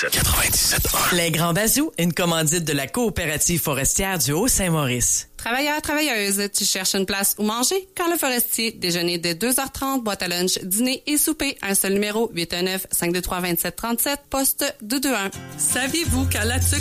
97.1. Les Grands Bazous, une commandite de la coopérative forestière du Haut-Saint-Maurice. Travailleurs, travailleuses, tu cherches une place où manger? Quand le Forestier, déjeuner dès 2h30, boîte à lunch, dîner et souper. Un seul numéro, 819-523-2737, poste 221. Saviez-vous qu'à La Tuque,